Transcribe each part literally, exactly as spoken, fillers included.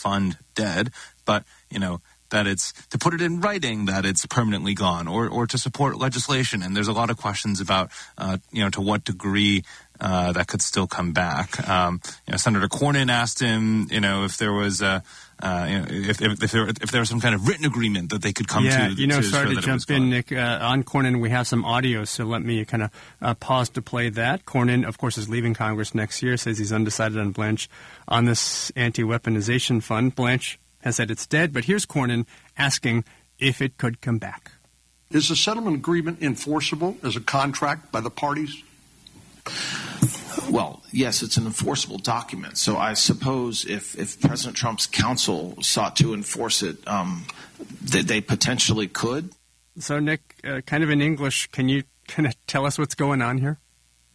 fund dead, but, you know, that it's to put it in writing that it's permanently gone, or or to support legislation. And there's a lot of questions about, uh, you know, to what degree uh, that could still come back. Um, you know, Senator Cornyn asked him, you know, if there was a, uh, you know, if, if, if there if there was some kind of written agreement that they could come yeah, to. Yeah, you know, to sorry to jump in, Nick. Uh, on Cornyn, we have some audio, so let me kind of uh, pause to play that. Cornyn, of course, is leaving Congress next year. Says he's undecided on Blanche on this anti-weaponization fund. Blanche has said it's dead, but here's Cornyn asking if it could come back. Is the settlement agreement enforceable as a contract by the parties? Well, yes, it's an enforceable document. So I suppose if, if President Trump's counsel sought to enforce it, um, they, they potentially could. So, Nick, uh, kind of in English, can you kind of tell us what's going on here?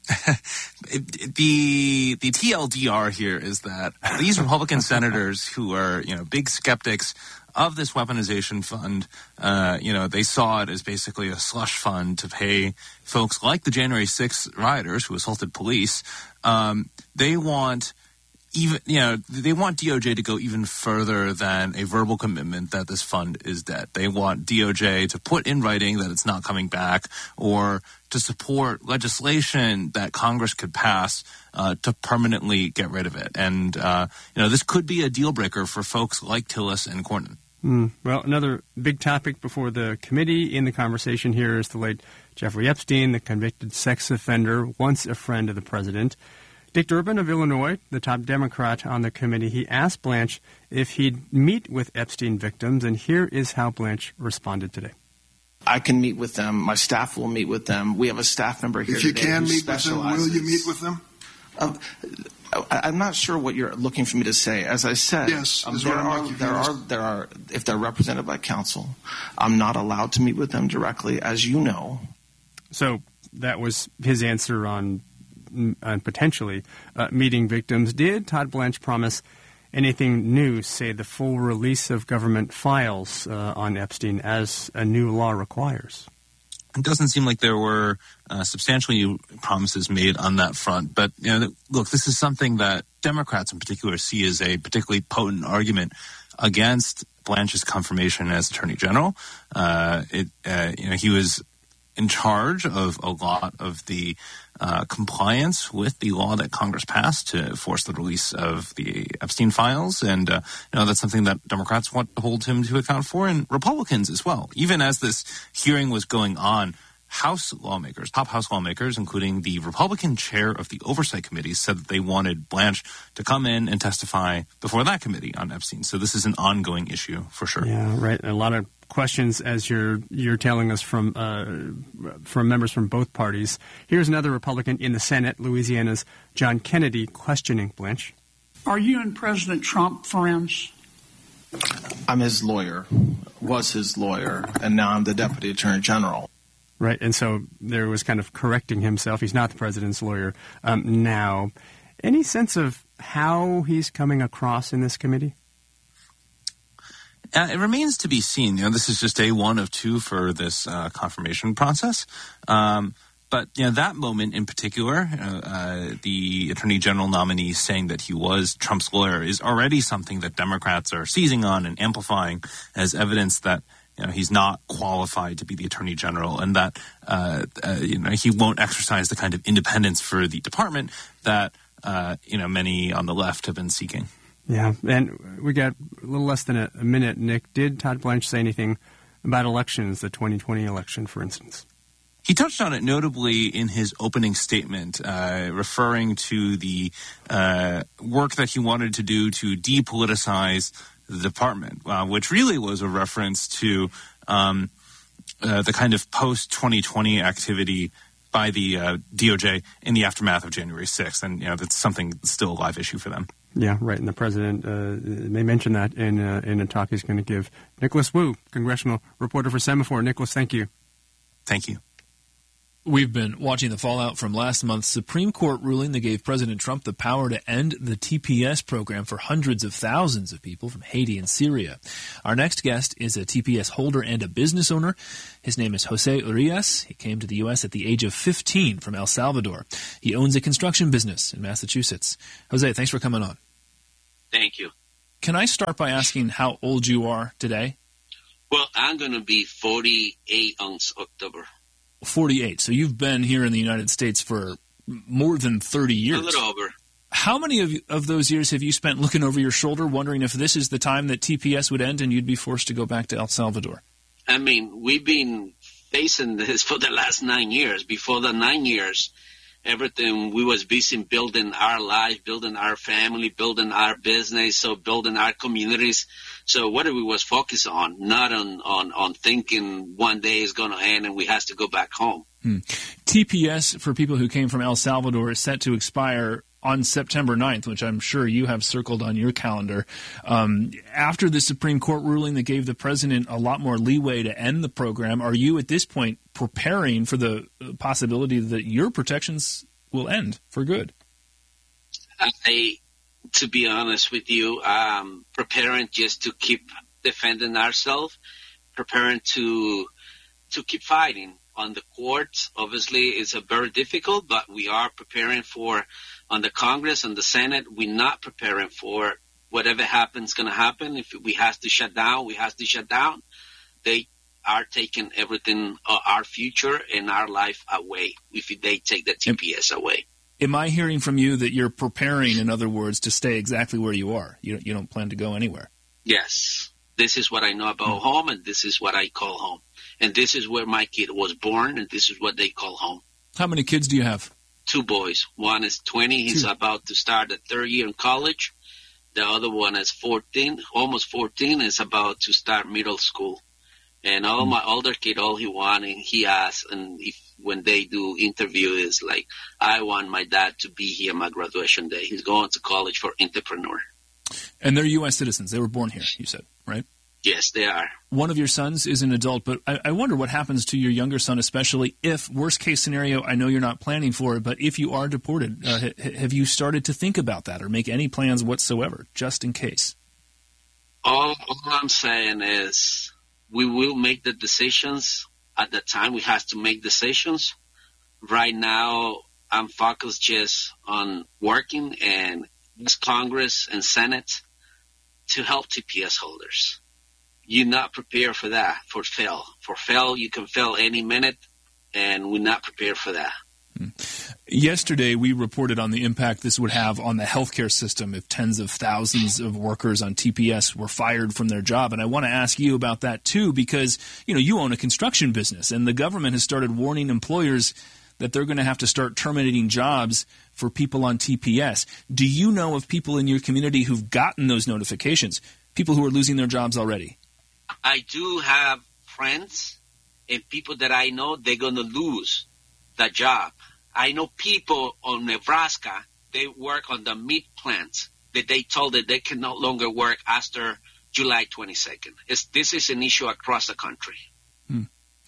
the the T L D R here is that these Republican senators who are, you know, big skeptics of this weaponization fund, uh, you know, they saw it as basically a slush fund to pay folks like the January sixth rioters who assaulted police. Um, they want even, you know, they want D O J to go even further than a verbal commitment that this fund is dead. They want D O J to put in writing that it's not coming back, or to support legislation that Congress could pass uh, to permanently get rid of it. And, uh, you know, this could be a deal breaker for folks like Tillis and Cornyn. Mm. Well, another big topic before the committee in the conversation here is the late Jeffrey Epstein, the convicted sex offender, once a friend of the president. Dick Durbin of Illinois, the top Democrat on the committee, he asked Blanche if he'd meet with Epstein victims, and here is how Blanche responded today. I can meet with them. My staff will meet with them. We have a staff member here If you today can who meet with them, will you meet with them? Um, I, I'm not sure what you're looking for me to say. As I said, yes, um, there, are, there are there are if they're represented by counsel, I'm not allowed to meet with them directly, as you know. So that was his answer on, on potentially uh, meeting victims. Did Todd Blanche promise anything new, say the full release of government files uh, on Epstein as a new law requires? It doesn't seem like there were uh, substantial new promises made on that front. But, you know, look, this is something that Democrats in particular see as a particularly potent argument against Blanche's confirmation as Attorney General. Uh, it, uh, you know, he was in charge of a lot of the uh, compliance with the law that Congress passed to force the release of the Epstein files. And, uh, you know, that's something that Democrats want to hold him to account for, and Republicans as well. Even as this hearing was going on, House lawmakers, top House lawmakers, including the Republican chair of the Oversight Committee, said that they wanted Blanche to come in and testify before that committee on Epstein. So this is an ongoing issue for sure. Yeah, right. A lot of questions, as you're you're telling us, from uh, from members from both parties. Here's another Republican in the Senate, Louisiana's John Kennedy, questioning Blanche. Are you and President Trump friends? I'm his lawyer, was his lawyer, and now I'm the Deputy Attorney General. Right, and so there was kind of correcting himself. He's not the president's lawyer um, now. Any sense of how he's coming across in this committee? Uh, it remains to be seen. You know, this is just day one of two for this uh, confirmation process. Um, but, you know, that moment in particular, uh, uh, the Attorney General nominee saying that he was Trump's lawyer is already something that Democrats are seizing on and amplifying as evidence that, you know, he's not qualified to be the Attorney General, and that, uh, uh, you know, he won't exercise the kind of independence for the department that, uh, you know, many on the left have been seeking. Yeah, and we got a little less than a, a minute, Nick. Did Todd Blanche say anything about elections, the twenty twenty election, for instance? He touched on it notably in his opening statement, uh, referring to the uh, work that he wanted to do to depoliticize the department, uh, which really was a reference to um, uh, the kind of post twenty twenty activity by the uh, D O J in the aftermath of January sixth. And, you know, that's something that's still a live issue for them. Yeah, right. And the president uh, may mention that in, uh, in a talk he's going to give. Nicholas Wu, congressional reporter for Semaphore. Nicholas, thank you. Thank you. We've been watching the fallout from last month's Supreme Court ruling that gave President Trump the power to end the T P S program for hundreds of thousands of people from Haiti and Syria. Our next guest is a T P S holder and a business owner. His name is Jose Urias. He came to the U S at the age of fifteen from El Salvador. He owns a construction business in Massachusetts. Jose, thanks for coming on. Thank you. can I start by asking how old you are today? Well, I'm going to be forty-eight on October. forty-eight. So you've been here in the United States for more than thirty years. A little over. How many of, of those years have you spent looking over your shoulder, wondering if this is the time that T P S would end and you'd be forced to go back to El Salvador? I mean, we've been facing this for the last nine years. Before the nine years, everything, we was busy building our life, building our family, building our business, so building our communities. So what we was focused on, not on, on, on thinking one day is going to end and we have to go back home. Hmm. T P S, for people who came from El Salvador, is set to expire on September ninth, which I'm sure you have circled on your calendar. Um, after the Supreme Court ruling that gave the president a lot more leeway to end the program, are you at this point preparing for the possibility that your protections will end for good? I, to be honest with you, um, preparing just to keep defending ourselves, preparing to to keep fighting on the courts. Obviously, it's a very difficult, but we are preparing for on the Congress and the Senate. We're not preparing for whatever happens going to happen. If we have to shut down, we have to shut down. They are taking everything, uh, our future and our life away if they take the T P S away. Am I hearing from you that you're preparing, in other words, to stay exactly where you are? You don't, you don't plan to go anywhere? Yes. This is what I know about mm. home, and this is what I call home. And this is where my kid was born, and this is what they call home. How many kids do you have? Two boys. One is twenty. He's Two. about to start the third year in college. The other one is fourteen, almost fourteen, is about to start middle school. And all mm. my older kid, all he wants, and he asks, and if when they do interview, is like, I want my dad to be here on my graduation day. He's going to college for entrepreneur. And they're U S citizens. They were born here, you said, right? Yes, they are. One of your sons is an adult, but I, I wonder what happens to your younger son, especially if, worst case scenario, I know you're not planning for it, but if you are deported, uh, ha- have you started to think about that or make any plans whatsoever, just in case? All, all I'm saying is we will make the decisions at the time we have to make decisions. Right now, I'm focused just on working and this Congress and Senate to help T P S holders. You're not prepared for that, for fail. For fail, you can fail any minute, and we're not prepared for that. Hmm. Yesterday, we reported on the impact this would have on the healthcare system if tens of thousands of workers on T P S were fired from their job. And I want to ask you about that, too, because, you know, you own a construction business, and the government has started warning employers that they're going to have to start terminating jobs for people on T P S. Do you know of people in your community who've gotten those notifications, people who are losing their jobs already? I do have friends and people that I know they're going to lose the job. I know people on Nebraska, they work on the meat plants that they told that they can no longer work after July twenty-second. It's, this is an issue across the country. Hmm.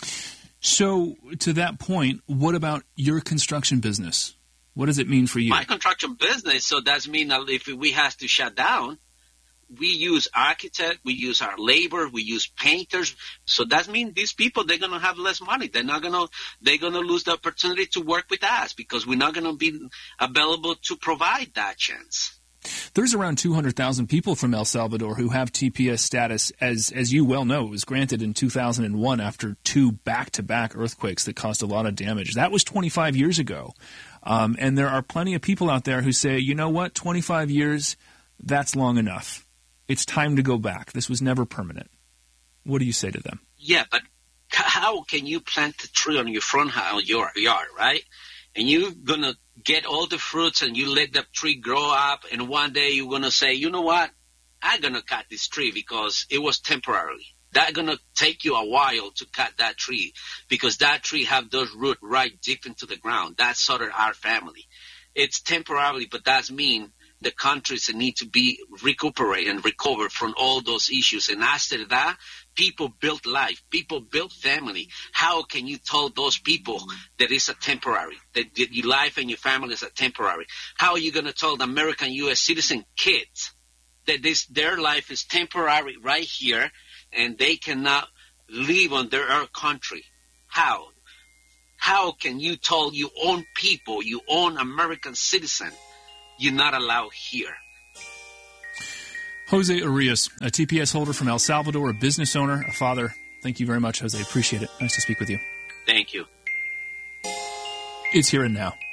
So to that point, what about your construction business? What does it mean for you? My construction business, so that means that if we have to shut down, we use architects, we use our labor, we use painters. So that means these people, they're going to have less money. They're not going to, they're going to lose the opportunity to work with us because we're not going to be available to provide that chance. There's around two hundred thousand people from El Salvador who have T P S status, as as you well know. It was granted in two thousand one after two back-to-back earthquakes that caused a lot of damage. That was twenty-five years ago. Um, and there are plenty of people out there who say, you know what, twenty-five years, that's long enough. It's time to go back. This was never permanent. What do you say to them? Yeah, but how can you plant a tree on your front house, your yard, right? And you're going to get all the fruits and you let the tree grow up, and one day you're going to say, you know what, I'm going to cut this tree because it was temporary. That's going to take you a while to cut that tree because that tree have those roots right deep into the ground. That's sort of our family. It's temporary, but that means the countries need to be recuperated and recovered from all those issues. And after that, people build life. People build family. How can you tell those people that it's a temporary, that your life and your family is a temporary? How are you going to tell the American U S citizen kids that this their life is temporary right here and they cannot live on their own country? How? How can you tell your own people, your own American citizen, you're not allowed here? Jose Arias, a T P S holder from El Salvador, a business owner, a father. Thank you very much, Jose. Appreciate it. Nice to speak with you. Thank you. It's Here and Now.